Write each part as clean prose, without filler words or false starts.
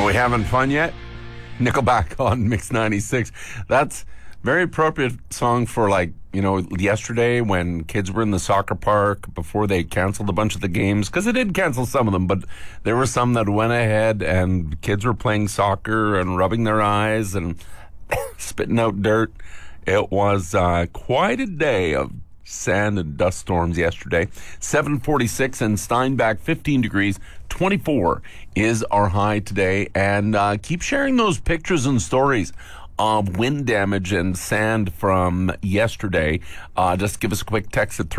Are we having fun yet? Nickelback on Mix 96. That's very appropriate song for, yesterday when kids were in the soccer park before they canceled a bunch of the games, because they did cancel some of them, but there were some that went ahead and kids were playing soccer and rubbing their eyes and spitting out dirt. It was quite a day of sand and dust storms yesterday. 7:46 in Steinbach, 15 degrees, 24 is our high today. And keep sharing those pictures and stories of wind damage and sand from yesterday. Just give us a quick text at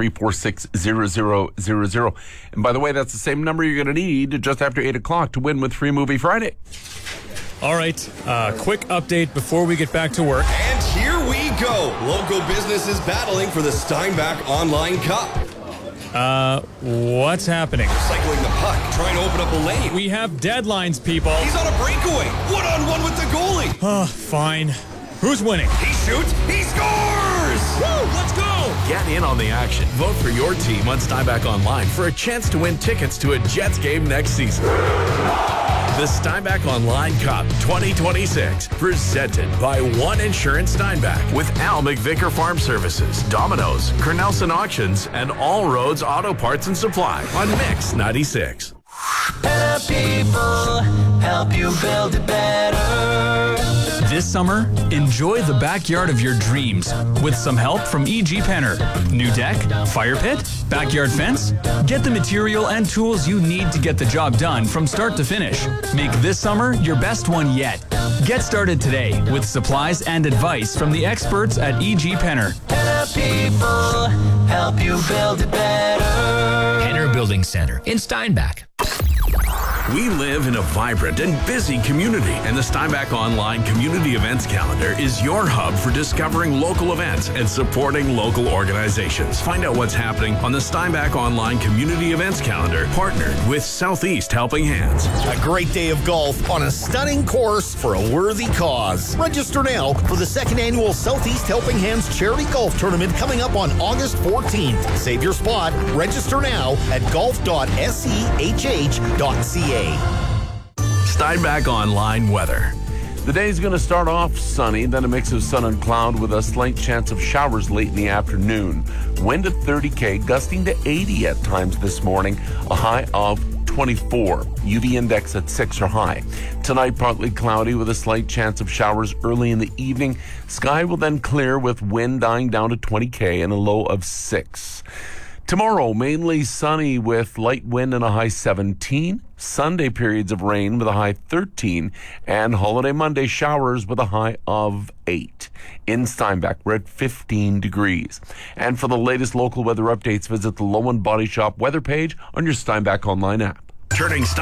346-0000. And by the way, that's the same number you're going to need just after 8 o'clock to win with Free Movie Friday. All right, quick update before we get back to work. And here we go. Local business is battling for the Steinbach Online Cup. What's happening? Cycling the puck, trying to open up a lane. We have deadlines, people. He's on a breakaway. One-on-one with the goalie. Fine. Who's winning? He shoots. He scores! Woo! Let's go! Get in on the action. Vote for your team on Steinbach Online for a chance to win tickets to a Jets game next season. The Steinbach Online Cup 2026, presented by One Insurance Steinbach with Al McVicker Farm Services, Domino's, Cornelson Auctions, and All Roads Auto Parts and Supply on Mix 96. Better people help you build it better. This summer, enjoy the backyard of your dreams with some help from E.G. Penner. New deck, fire pit, backyard fence? Get the material and tools you need to get the job done from start to finish. Make this summer your best one yet. Get started today with supplies and advice from the experts at E.G. Penner. Better people help you build it better. Penner Building Center in Steinbach. We live in a vibrant and busy community, and the Steinbach Online Community Events Calendar is your hub for discovering local events and supporting local organizations. Find out what's happening on the Steinbach Online Community Events Calendar, partnered with Southeast Helping Hands. A great day of golf on a stunning course for a worthy cause. Register now for the second annual Southeast Helping Hands Charity Golf Tournament coming up on August 14th. Save your spot. Register now at golf.sehh.ca. Steinbach Online weather. The day's going to start off sunny, then a mix of sun and cloud with a slight chance of showers late in the afternoon. Wind at 30 km, gusting to 80 at times this morning, a high of 24. UV index at 6 or high. Tonight, partly cloudy with a slight chance of showers early in the evening. Sky will then clear with wind dying down to 20 km and a low of 6. Tomorrow, mainly sunny with light wind and a high 17. Sunday, periods of rain with a high 13. And holiday Monday, showers with a high of 8. In Steinbach, we're at 15 degrees. And for the latest local weather updates, visit the Lowen Body Shop weather page on your Steinbach Online app. Turning